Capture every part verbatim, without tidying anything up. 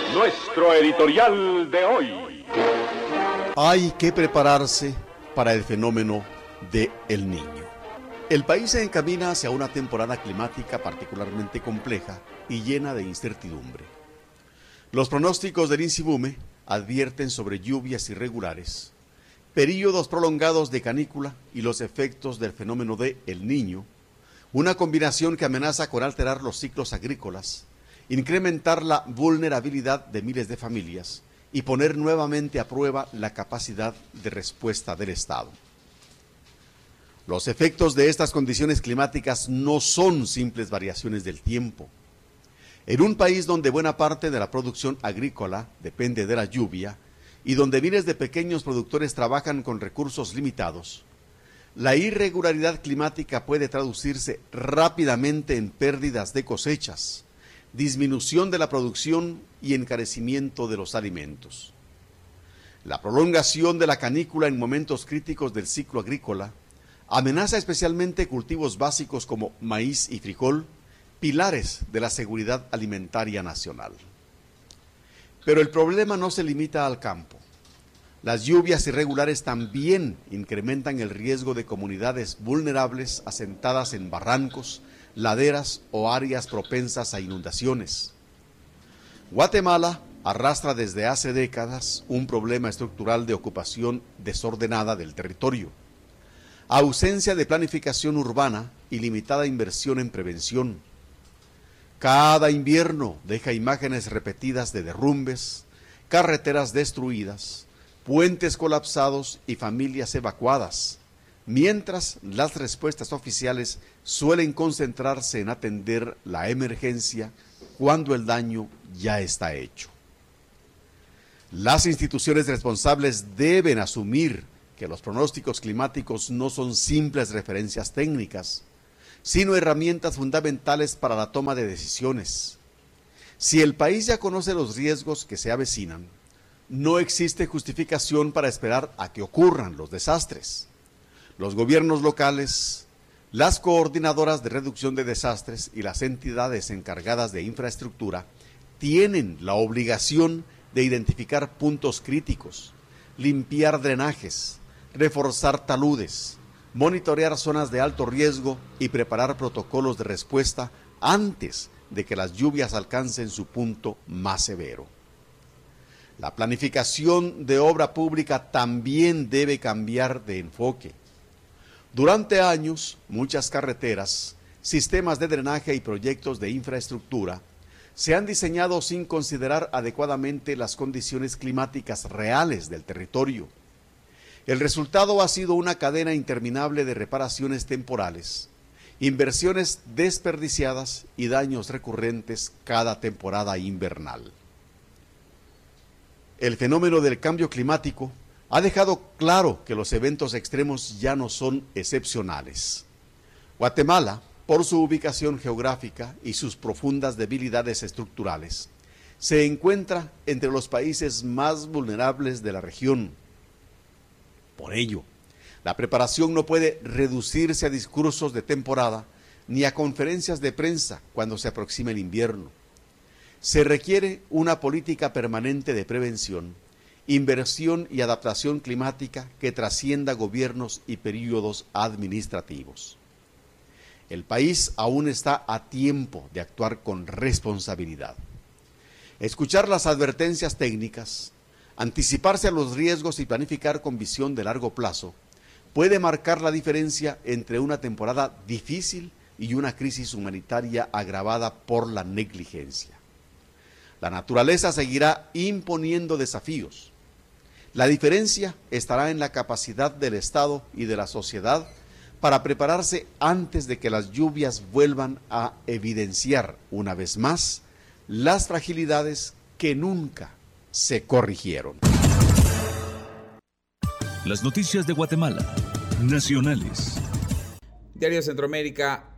Nuestro editorial de hoy. Hay que prepararse para el fenómeno de El Niño. El país se encamina hacia una temporada climática particularmente compleja y llena de incertidumbre. Los pronósticos del INSIBUME advierten sobre lluvias irregulares, períodos prolongados de canícula y los efectos del fenómeno de El Niño, una combinación que amenaza con alterar los ciclos agrícolas, incrementar la vulnerabilidad de miles de familias y poner nuevamente a prueba la capacidad de respuesta del Estado. Los efectos de estas condiciones climáticas no son simples variaciones del tiempo. En un país donde buena parte de la producción agrícola depende de la lluvia y donde miles de pequeños productores trabajan con recursos limitados, la irregularidad climática puede traducirse rápidamente en pérdidas de cosechas, disminución de la producción y encarecimiento de los alimentos. La prolongación de la canícula en momentos críticos del ciclo agrícola amenaza especialmente cultivos básicos como maíz y frijol, pilares de la seguridad alimentaria nacional. Pero el problema no se limita al campo. Las lluvias irregulares también incrementan el riesgo de comunidades vulnerables asentadas en barrancos, laderas o áreas propensas a inundaciones. Guatemala arrastra desde hace décadas un problema estructural de ocupación desordenada del territorio, ausencia de planificación urbana y limitada inversión en prevención. Cada invierno deja imágenes repetidas de derrumbes, carreteras destruidas, puentes colapsados y familias evacuadas, mientras las respuestas oficiales suelen concentrarse en atender la emergencia cuando el daño ya está hecho. Las instituciones responsables deben asumir que los pronósticos climáticos no son simples referencias técnicas, sino herramientas fundamentales para la toma de decisiones. Si el país ya conoce los riesgos que se avecinan, no existe justificación para esperar a que ocurran los desastres. Los gobiernos locales, las coordinadoras de reducción de desastres y las entidades encargadas de infraestructura tienen la obligación de identificar puntos críticos, limpiar drenajes, reforzar taludes, monitorear zonas de alto riesgo y preparar protocolos de respuesta antes de que las lluvias alcancen su punto más severo. La planificación de obra pública también debe cambiar de enfoque. Durante años, muchas carreteras, sistemas de drenaje y proyectos de infraestructura se han diseñado sin considerar adecuadamente las condiciones climáticas reales del territorio. El resultado ha sido una cadena interminable de reparaciones temporales, inversiones desperdiciadas y daños recurrentes cada temporada invernal. El fenómeno del cambio climático ha dejado claro que los eventos extremos ya no son excepcionales. Guatemala, por su ubicación geográfica y sus profundas debilidades estructurales, se encuentra entre los países más vulnerables de la región. Por ello, la preparación no puede reducirse a discursos de temporada ni a conferencias de prensa cuando se aproxima el invierno. Se requiere una política permanente de prevención, inversión y adaptación climática que trascienda gobiernos y períodos administrativos. El país aún está a tiempo de actuar con responsabilidad. Escuchar las advertencias técnicas, anticiparse a los riesgos y planificar con visión de largo plazo puede marcar la diferencia entre una temporada difícil y una crisis humanitaria agravada por la negligencia. La naturaleza seguirá imponiendo desafíos. La diferencia estará en la capacidad del Estado y de la sociedad para prepararse antes de que las lluvias vuelvan a evidenciar una vez más las fragilidades que nunca se corrigieron. Las noticias de Guatemala, nacionales. Diario Centroamérica,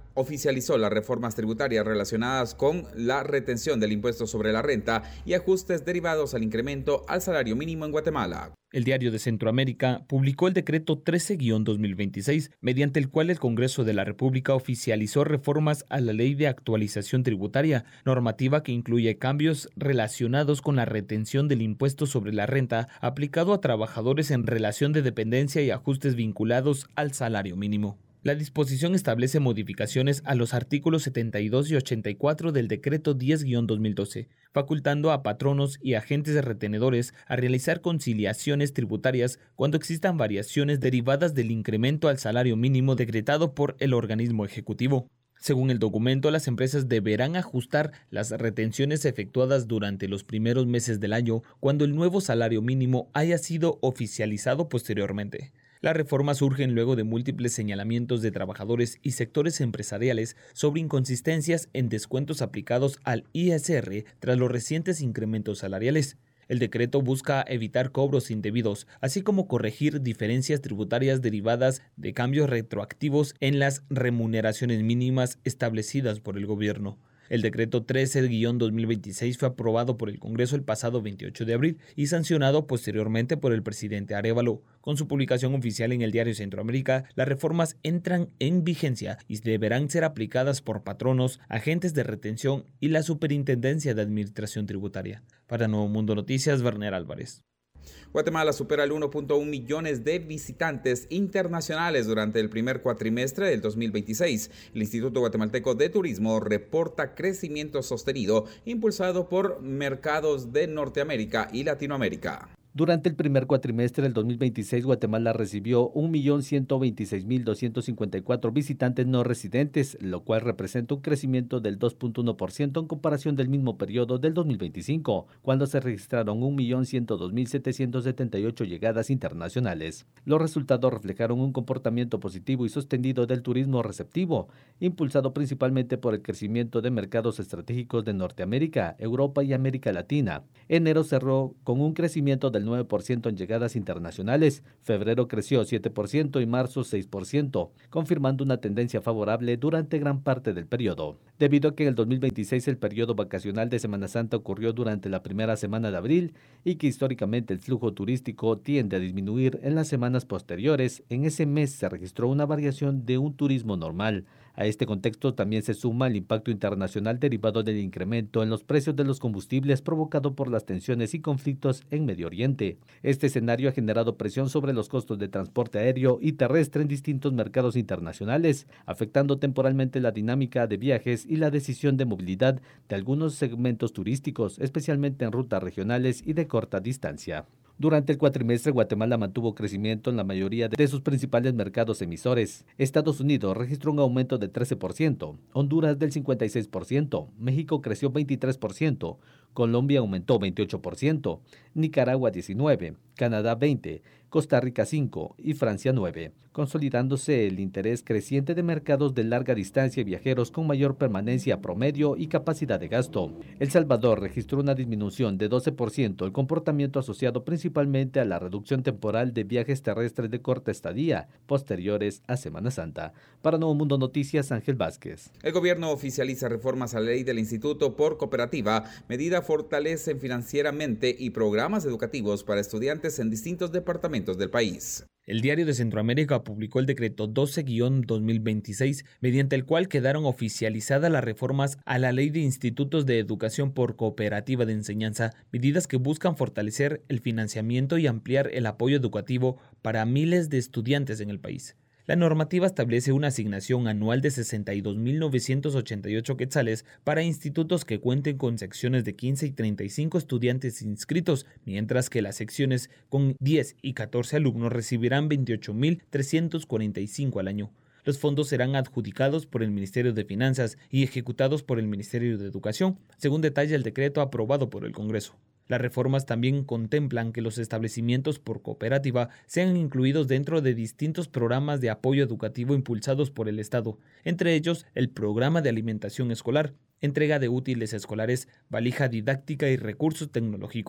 oficializó las reformas tributarias relacionadas con la retención del impuesto sobre la renta y ajustes derivados al incremento al salario mínimo en Guatemala. El Diario de Centroamérica publicó el decreto trece guión dos mil veintiséis, mediante el cual el Congreso de la República oficializó reformas a la Ley de Actualización Tributaria, normativa que incluye cambios relacionados con la retención del impuesto sobre la renta aplicado a trabajadores en relación de dependencia y ajustes vinculados al salario mínimo. La disposición establece modificaciones a los artículos setenta y dos y ochenta y cuatro del Decreto diez guión dos mil doce, facultando a patronos y agentes retenedores a realizar conciliaciones tributarias cuando existan variaciones derivadas del incremento al salario mínimo decretado por el organismo ejecutivo. Según el documento, las empresas deberán ajustar las retenciones efectuadas durante los primeros meses del año cuando el nuevo salario mínimo haya sido oficializado posteriormente. Las reformas surgen luego de múltiples señalamientos de trabajadores y sectores empresariales sobre inconsistencias en descuentos aplicados al I S R tras los recientes incrementos salariales. El decreto busca evitar cobros indebidos, así como corregir diferencias tributarias derivadas de cambios retroactivos en las remuneraciones mínimas establecidas por el gobierno. El decreto trece guión dos mil veintiséis fue aprobado por el Congreso el pasado veintiocho de abril y sancionado posteriormente por el presidente Arévalo. Con su publicación oficial en el Diario Centroamérica, las reformas entran en vigencia y deberán ser aplicadas por patronos, agentes de retención y la Superintendencia de Administración Tributaria. Para Nuevo Mundo Noticias, Werner Álvarez. Guatemala supera el uno punto uno millones de visitantes internacionales durante el primer cuatrimestre del dos mil veintiséis. El Instituto Guatemalteco de Turismo reporta crecimiento sostenido impulsado por mercados de Norteamérica y Latinoamérica. Durante el primer cuatrimestre del dos mil veintiséis, Guatemala recibió un millón ciento veintiséis mil doscientos cincuenta y cuatro visitantes no residentes, lo cual representa un crecimiento del dos punto uno por ciento en comparación del mismo periodo del dos mil veinticinco, cuando se registraron un millón ciento dos mil setecientos setenta y ocho llegadas internacionales. Los resultados reflejaron un comportamiento positivo y sostenido del turismo receptivo, impulsado principalmente por el crecimiento de mercados estratégicos de Norteamérica, Europa y América Latina. Enero cerró con un crecimiento del nueve por ciento en llegadas internacionales, febrero creció siete por ciento y marzo seis por ciento, confirmando una tendencia favorable durante gran parte del periodo. Debido a que en el dos mil veintiséis el periodo vacacional de Semana Santa ocurrió durante la primera semana de abril y que históricamente el flujo turístico tiende a disminuir en las semanas posteriores, en ese mes se registró una variación de un turismo normal. A este contexto también se suma el impacto internacional derivado del incremento en los precios de los combustibles provocado por las tensiones y conflictos en Medio Oriente. Este escenario ha generado presión sobre los costos de transporte aéreo y terrestre en distintos mercados internacionales, afectando temporalmente la dinámica de viajes y la decisión de movilidad de algunos segmentos turísticos, especialmente en rutas regionales y de corta distancia. Durante el cuatrimestre, Guatemala mantuvo crecimiento en la mayoría de sus principales mercados emisores. Estados Unidos registró un aumento de trece por ciento, Honduras del cincuenta y seis por ciento, México creció veintitrés por ciento, Colombia aumentó veintiocho por ciento, Nicaragua diecinueve por ciento, Canadá veinte por ciento, Costa Rica cinco por ciento y Francia nueve por ciento, consolidándose el interés creciente de mercados de larga distancia y viajeros con mayor permanencia promedio y capacidad de gasto. El Salvador registró una disminución de doce por ciento, el comportamiento asociado principalmente a la reducción temporal de viajes terrestres de corta estadía, posteriores a Semana Santa. Para Nuevo Mundo Noticias, Ángel Vázquez. El gobierno oficializa reformas a la ley del Instituto por Cooperativa. Medida fortalecen financieramente y programas educativos para estudiantes en distintos departamentos del país. El Diario de Centroamérica publicó el decreto doce guión dos mil veintiséis, mediante el cual quedaron oficializadas las reformas a la Ley de Institutos de Educación por Cooperativa de Enseñanza, medidas que buscan fortalecer el financiamiento y ampliar el apoyo educativo para miles de estudiantes en el país. La normativa establece una asignación anual de sesenta y dos mil novecientos ochenta y ocho quetzales para institutos que cuenten con secciones de quince y treinta y cinco estudiantes inscritos, mientras que las secciones con diez y catorce alumnos recibirán veintiocho mil trescientos cuarenta y cinco al año. Los fondos serán adjudicados por el Ministerio de Finanzas y ejecutados por el Ministerio de Educación, según detalla el decreto aprobado por el Congreso. Las reformas también contemplan que los establecimientos por cooperativa sean incluidos dentro de distintos programas de apoyo educativo impulsados por el Estado, entre ellos el Programa de Alimentación Escolar, entrega de útiles escolares, valija didáctica y recursos tecnológicos.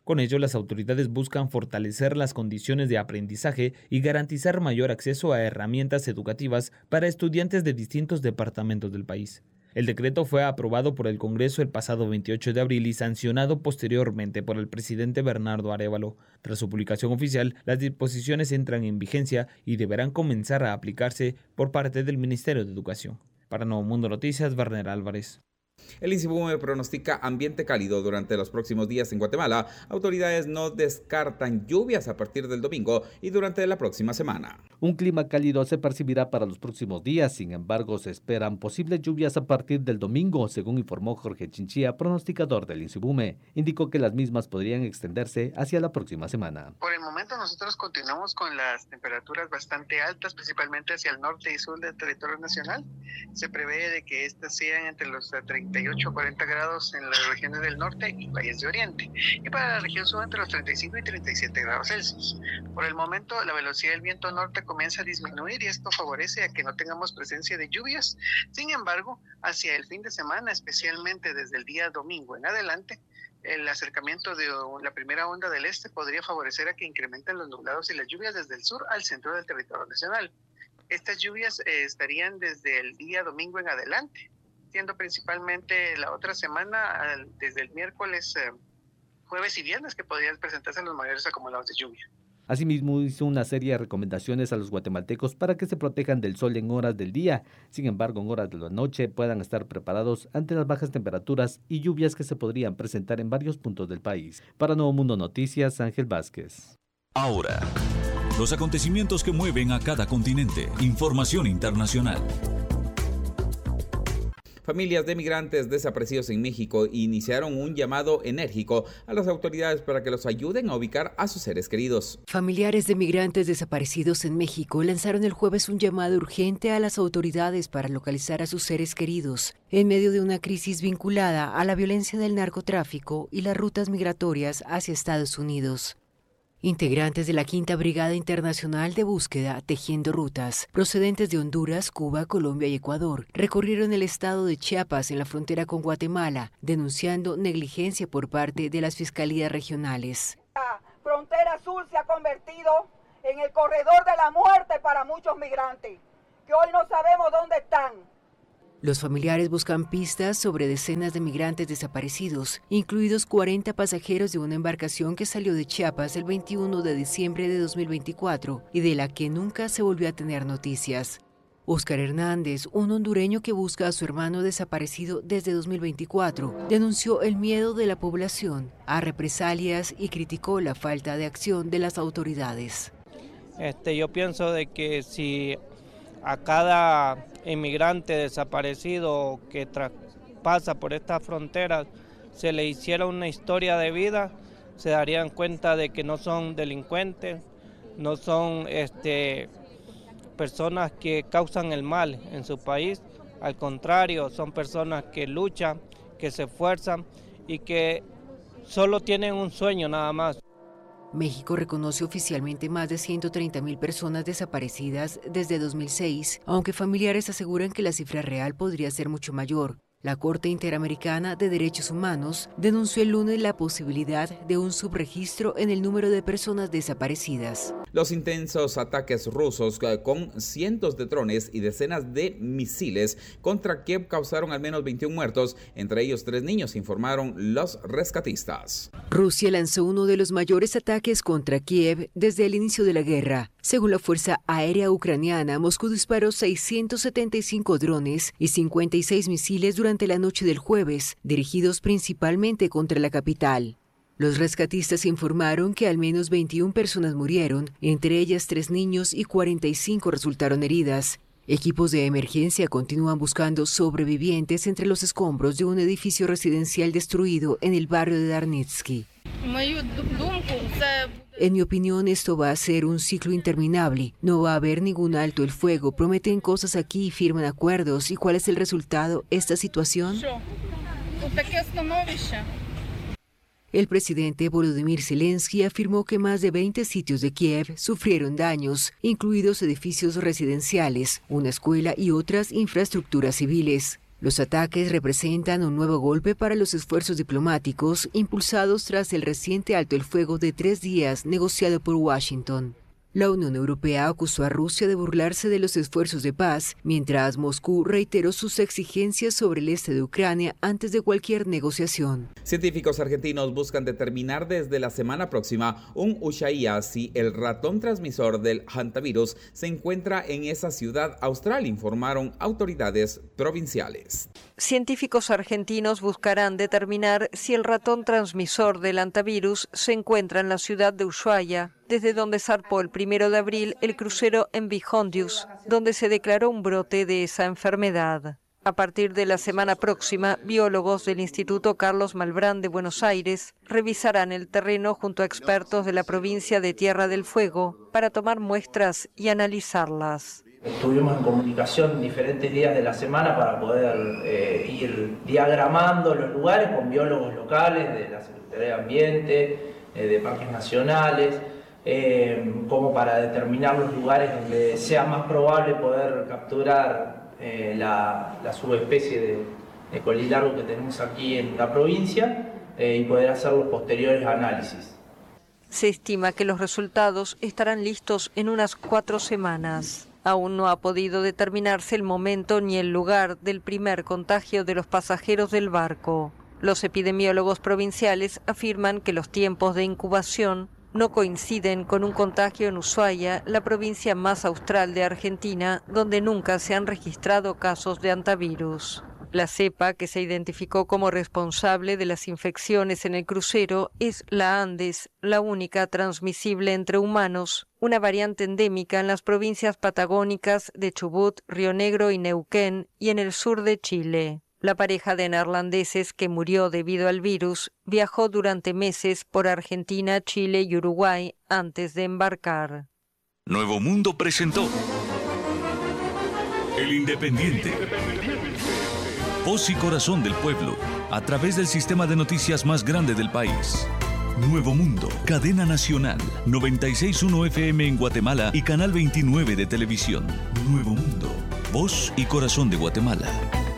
Con ello, las autoridades buscan fortalecer las condiciones de aprendizaje y garantizar mayor acceso a herramientas educativas para estudiantes de distintos departamentos del país. El decreto fue aprobado por el Congreso el pasado veintiocho de abril y sancionado posteriormente por el presidente Bernardo Arévalo. Tras su publicación oficial, las disposiciones entran en vigencia y deberán comenzar a aplicarse por parte del Ministerio de Educación. Para Nuevo Mundo Noticias, Werner Álvarez. El INSIBUME pronostica ambiente cálido durante los próximos días en Guatemala. Autoridades no descartan lluvias a partir del domingo y durante la próxima semana. Un clima cálido se percibirá para los próximos días, sin embargo se esperan posibles lluvias a partir del domingo, según informó Jorge Chinchilla, pronosticador del INSIBUME. Indicó que las mismas podrían extenderse hacia la próxima semana. Por el momento nosotros continuamos con las temperaturas bastante altas, principalmente hacia el norte y sur del territorio nacional. Se prevé de que estas sean entre los treinta y ocho a cuarenta grados en las regiones del norte y valles de oriente, y para la región sur entre los treinta y cinco y treinta y siete grados Celsius. Por el momento la velocidad del viento norte comienza a disminuir y esto favorece a que no tengamos presencia de lluvias. Sin embargo, hacia el fin de semana, especialmente desde el día domingo en adelante, el acercamiento de la primera onda del este podría favorecer a que incrementen los nublados y las lluvias desde el sur al centro del territorio nacional. Estas lluvias eh, estarían desde el día domingo en adelante, siendo principalmente la otra semana, desde el miércoles, eh, jueves y viernes, que podrían presentarse los mayores acumulados de lluvia. Asimismo, hizo una serie de recomendaciones a los guatemaltecos para que se protejan del sol en horas del día. Sin embargo, en horas de la noche puedan estar preparados ante las bajas temperaturas y lluvias que se podrían presentar en varios puntos del país. Para Nuevo Mundo Noticias, Ángel Vázquez. Ahora, los acontecimientos que mueven a cada continente. Información internacional. Familias de migrantes desaparecidos en México iniciaron un llamado enérgico a las autoridades para que los ayuden a ubicar a sus seres queridos. Familiares de migrantes desaparecidos en México lanzaron el jueves un llamado urgente a las autoridades para localizar a sus seres queridos en medio de una crisis vinculada a la violencia del narcotráfico y las rutas migratorias hacia Estados Unidos. Integrantes de la Quinta Brigada Internacional de Búsqueda Tejiendo Rutas, procedentes de Honduras, Cuba, Colombia y Ecuador, recorrieron el estado de Chiapas en la frontera con Guatemala, denunciando negligencia por parte de las fiscalías regionales. La frontera sur se ha convertido en el corredor de la muerte para muchos migrantes, que hoy no sabemos dónde están. Los familiares buscan pistas sobre decenas de migrantes desaparecidos, incluidos cuarenta pasajeros de una embarcación que salió de Chiapas el veintiuno de diciembre de dos mil veinticuatro y de la que nunca se volvió a tener noticias. Óscar Hernández, un hondureño que busca a su hermano desaparecido desde dos mil veinticuatro, denunció el miedo de la población a represalias y criticó la falta de acción de las autoridades. Este, yo pienso de que si a cada inmigrante desaparecido que pasa por estas fronteras se le hiciera una historia de vida, se darían cuenta de que no son delincuentes, no son este, personas que causan el mal en su país, al contrario, son personas que luchan, que se esfuerzan y que solo tienen un sueño nada más. México reconoce oficialmente más de ciento treinta mil personas desaparecidas desde dos mil seis, aunque familiares aseguran que la cifra real podría ser mucho mayor. La Corte Interamericana de Derechos Humanos denunció el lunes la posibilidad de un subregistro en el número de personas desaparecidas. Los intensos ataques rusos con cientos de drones y decenas de misiles contra Kiev causaron al menos veintiún muertos, entre ellos tres niños, informaron los rescatistas. Rusia lanzó uno de los mayores ataques contra Kiev desde el inicio de la guerra. Según la Fuerza Aérea Ucraniana, Moscú disparó seiscientos setenta y cinco drones y cincuenta y seis misiles durante la noche del jueves, dirigidos principalmente contra la capital. Los rescatistas informaron que al menos veintiuna personas murieron, entre ellas tres niños y cuarenta y cinco resultaron heridas. Equipos de emergencia continúan buscando sobrevivientes entre los escombros de un edificio residencial destruido en el barrio de Darnitsky. En mi opinión, esto va a ser un ciclo interminable. No va a haber ningún alto el fuego. Prometen cosas aquí y firman acuerdos. ¿Y cuál es el resultado? ¿Esta situación? El presidente Volodymyr Zelensky afirmó que más de veinte sitios de Kiev sufrieron daños, incluidos edificios residenciales, una escuela y otras infraestructuras civiles. Los ataques representan un nuevo golpe para los esfuerzos diplomáticos impulsados tras el reciente alto el fuego de tres días negociado por Washington. La Unión Europea acusó a Rusia de burlarse de los esfuerzos de paz, mientras Moscú reiteró sus exigencias sobre el este de Ucrania antes de cualquier negociación. Científicos argentinos buscan determinar desde la semana próxima un Ushuaia si el ratón transmisor del hantavirus se encuentra en esa ciudad austral, informaron autoridades provinciales. Científicos argentinos buscarán determinar si el ratón transmisor del hantavirus se encuentra en la ciudad de Ushuaia, desde donde zarpó el primero de abril el crucero M V Hondius, donde se declaró un brote de esa enfermedad. A partir de la semana próxima, biólogos del Instituto Carlos Malbrán de Buenos Aires revisarán el terreno junto a expertos de la provincia de Tierra del Fuego para tomar muestras y analizarlas. Estuvimos en comunicación diferentes días de la semana para poder eh, ir diagramando los lugares con biólogos locales de la Secretaría de Ambiente, eh, de Parques Nacionales, eh, como para determinar los lugares donde sea más probable poder capturar eh, la, la subespecie de, de colilargo que tenemos aquí en la provincia eh, y poder hacer los posteriores análisis. Se estima que los resultados estarán listos en unas cuatro semanas. Aún no ha podido determinarse el momento ni el lugar del primer contagio de los pasajeros del barco. Los epidemiólogos provinciales afirman que los tiempos de incubación no coinciden con un contagio en Ushuaia, la provincia más austral de Argentina, donde nunca se han registrado casos de hantavirus. La cepa que se identificó como responsable de las infecciones en el crucero es la Andes, la única transmisible entre humanos, una variante endémica en las provincias patagónicas de Chubut, Río Negro y Neuquén y en el sur de Chile. La pareja de neerlandeses que murió debido al virus viajó durante meses por Argentina, Chile y Uruguay antes de embarcar. Nuevo Mundo presentó El Independiente. Voz y corazón del pueblo, a través del sistema de noticias más grande del país. Nuevo Mundo, cadena nacional, noventa y seis punto uno F M en Guatemala y canal veintinueve de televisión. Nuevo Mundo, voz y corazón de Guatemala.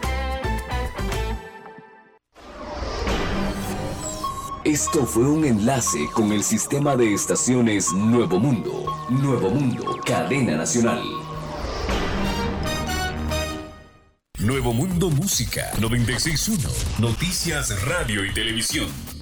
Esto fue un enlace con el sistema de estaciones Nuevo Mundo. Nuevo Mundo, cadena nacional. Nuevo Mundo Música noventa y seis punto uno. Noticias, radio y televisión.